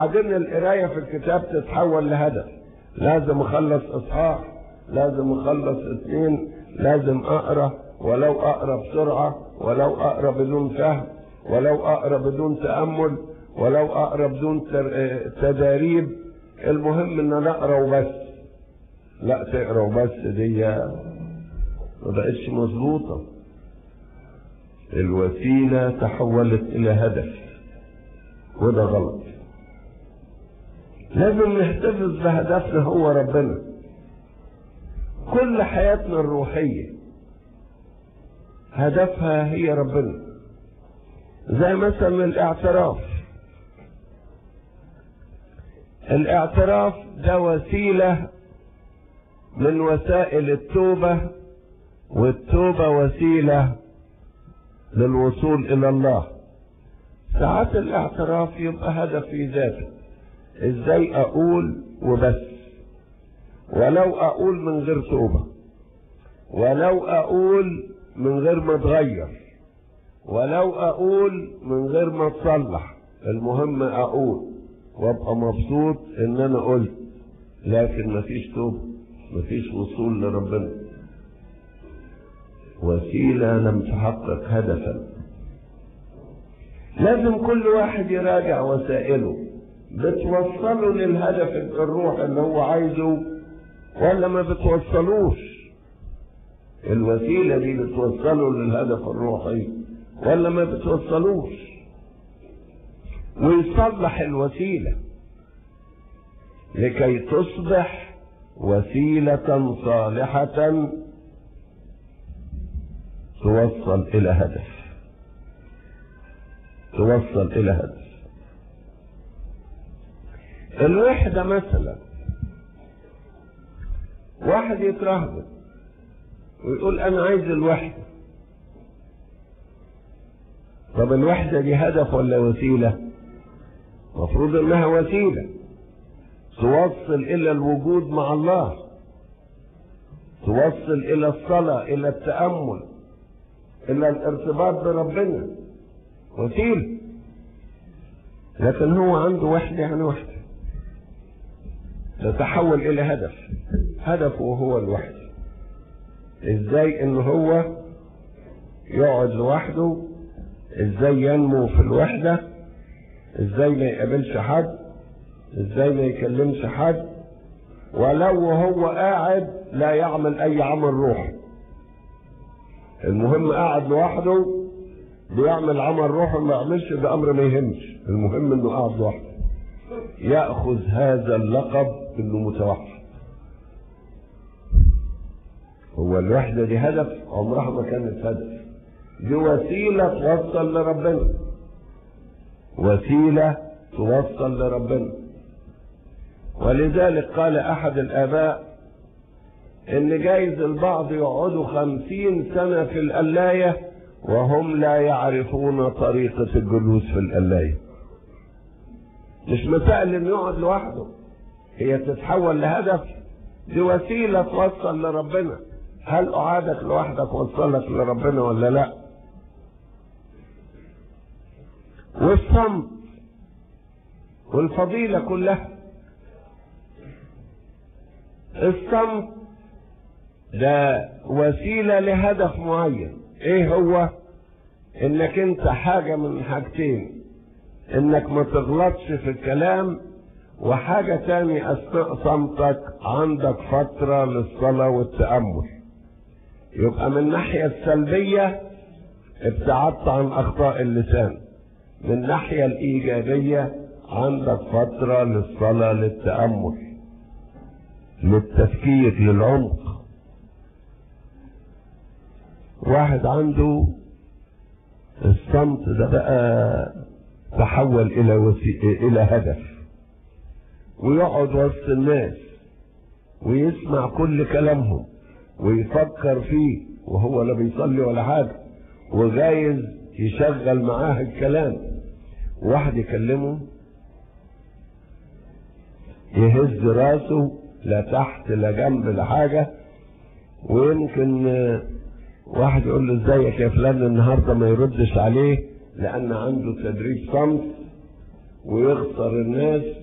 بعدين القراية في الكتاب تتحول لهدف، لازم اخلص اصحاح، لازم اخلص 2، لازم اقرا، ولو اقرا بسرعة، ولو اقرا بدون فهم، ولو اقرا بدون تأمل، ولو اقرا بدون تداريب، المهم ان انا اقرا وبس. لا، تقرا وبس دي ما بقتش مظبوطة. الوسيلة تحولت الى هدف، وده غلط. لازم نحتفظ بهدفنا هو ربنا. كل حياتنا الروحية هدفها هي ربنا. زي مثلا الاعتراف ده وسيلة من وسائل التوبة، والتوبة وسيلة للوصول إلى الله. ساعات الاعتراف يبقى هدف في ذاته، ازاي اقول وبس، ولو اقول من غير توبة، ولو اقول من غير ما اتغير، ولو اقول من غير ما اتصلح، المهم اقول وابقى مبسوط ان انا قلت، لكن مفيش توبة، مفيش وصول لربنا. وسيلة لم تحقق هدفا. لازم كل واحد يراجع وسائله، بتوصله للهدف الروحي اللي هو عايزه ولا ما بتوصلوش؟ الوسيلة دي بتوصله للهدف الروحي ولا ما بتوصلوش؟ ويصلح الوسيلة لكي تصبح وسيلة صالحة توصل إلى هدف، توصل إلى هدف. الوحدة مثلا، واحد يترهبط ويقول أنا عايز الوحدة. طب الوحدة دي هدف ولا وسيلة؟ مفروض انها وسيلة توصل الى الوجود مع الله، توصل الى الصلاة، الى التأمل، الى الارتباط بربنا، وسيلة. لكن هو عنده وحدة، يعني وحدة تتحول الى هدف، هدفه هو الوحدة. ازاي ان هو يقعد لوحده، ازاي ينمو في الوحدة، ازاي ما يقابلش حد، ازاي ما يكلمش حد، ولو هو قاعد لا يعمل اي عمل روحي. المهم قاعد لوحده بيعمل عمل روحي، ما يعملش ده امر ما يهمش، المهم انه قاعد لوحده. يأخذ هذا اللقب انه متوحد. هو الوحدة دي هدف؟ عمرها ما كانت هدف، دي وسيلة توصل لربنا، وسيلة توصل لربنا. ولذلك قال احد الاباء ان جايز البعض يقعدوا 50 سنة في القلاية وهم لا يعرفون طريقة الجلوس في القلاية. مش مسائل ان يقعد لوحده، هي تتحول لهدف، دي وسيلة توصل لربنا. هل قعدك لوحدك وصلك لربنا ولا لا؟ والصمت والفضيلة كلها. الصمت ده وسيلة لهدف معين. ايه هو؟ انك انت حاجة من حاجتين، انك ما تغلطش في الكلام، وحاجة تاني اثناء صمتك عندك فترة للصلاة والتأمل. يبقى من الناحية السلبية ابتعدت عن اخطاء اللسان، من الناحية الايجابية عندك فترة للصلاة، للتأمل، للتفكير، للعمق. واحد عنده الصمت ده بقى تحول الى هدف، ويقعد وسط الناس ويسمع كل كلامهم ويفكر فيه وهو لا بيصلي ولا حاجة، وجايز يشغل معاه الكلام. واحد يكلمه يهز راسه لا تحت لا جنب لا حاجة، ويمكن واحد يقول له ازيك يا فلان النهارده ما يردش عليه لان عنده تدريب صمت، ويخسر الناس